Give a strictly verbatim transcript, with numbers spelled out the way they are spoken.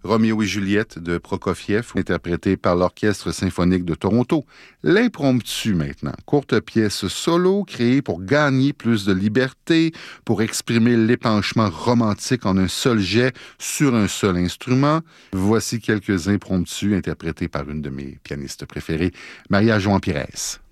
Roméo et Juliette de Prokofiev, interprété par l'Orchestre symphonique de Toronto. L'Impromptu maintenant, courte pièce solo créée pour gagner plus de liberté, pour exprimer l'épanchement romantique en un seul jet sur un seul instrument. Voici quelques impromptus interprétés par une de mes pianistes préférées, Maria João Pires.